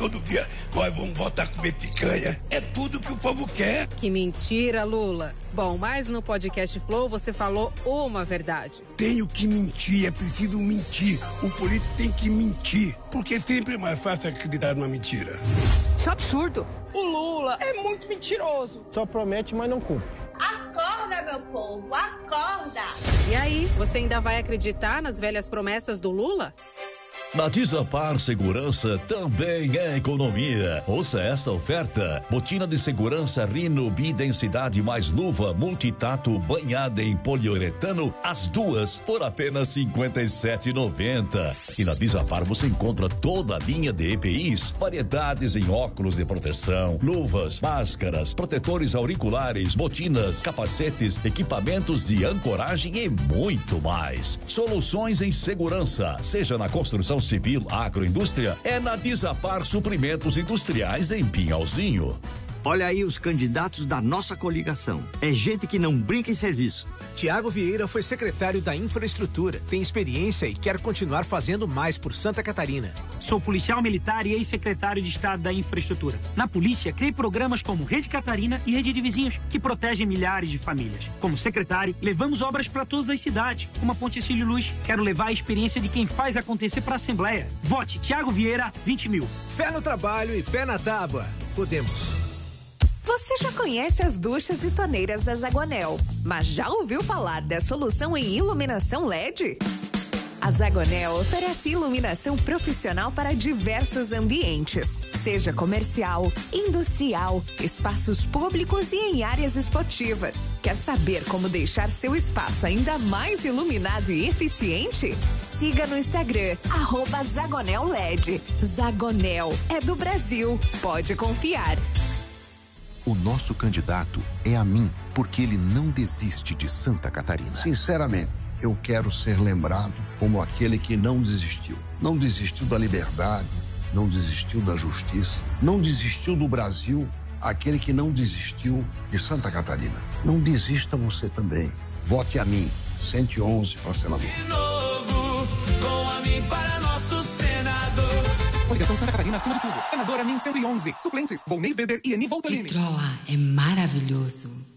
todo dia. Vamos voltar a comer picanha. É tudo que o povo quer. Que mentira, Lula. Bom, mas no podcast Flow você falou uma verdade. Tenho que mentir, é preciso mentir. O político tem que mentir, porque sempre é mais fácil acreditar numa mentira. Isso é absurdo. O Lula é muito mentiroso. Só promete, mas não cumpre. Acorda, meu povo, acorda! E aí, você ainda vai acreditar nas velhas promessas do Lula? Na Desapar Segurança também é economia. Ouça esta oferta: botina de segurança Rino Bidensidade mais luva multitato banhada em poliuretano, as duas por apenas R$ 57,90. E na Desapar você encontra toda a linha de EPIs, variedades em óculos de proteção, luvas, máscaras, protetores auriculares, botinas, capacetes, equipamentos de ancoragem e muito mais. Soluções em segurança, seja na construção civil, agroindústria, é na Desapar Suprimentos Industriais em Pinhalzinho. Olha aí os candidatos da nossa coligação. É gente que não brinca em serviço. Tiago Vieira foi secretário da Infraestrutura, tem experiência e quer continuar fazendo mais por Santa Catarina. Sou policial militar e ex-secretário de Estado da Infraestrutura. Na polícia, criei programas como Rede Catarina e Rede de Vizinhos, que protegem milhares de famílias. Como secretário, levamos obras para todas as cidades, como a Ponte Cílio Luz. Quero levar a experiência de quem faz acontecer para a Assembleia. Vote Tiago Vieira, 20 mil. Fé no trabalho e pé na tábua. Podemos. Você já conhece as duchas e torneiras da Zagonel, mas já ouviu falar da solução em iluminação LED? A Zagonel oferece iluminação profissional para diversos ambientes, seja comercial, industrial, espaços públicos e em áreas esportivas. Quer saber como deixar seu espaço ainda mais iluminado e eficiente? Siga no Instagram, @ZagonelLED. Zagonel é do Brasil, pode confiar. O nosso candidato é a mim, porque ele não desiste de Santa Catarina. Sinceramente, eu quero ser lembrado como aquele que não desistiu. Não desistiu da liberdade, não desistiu da justiça, não desistiu do Brasil, aquele que não desistiu de Santa Catarina. Não desista você também. Vote a mim, 111 para senador. De novo, com a mim para nosso senador. Coligação Santa Catarina acima de tudo. Senadora NIM 111. Suplentes: Volney Weber e Eni Voltolini. Vitrola é maravilhoso.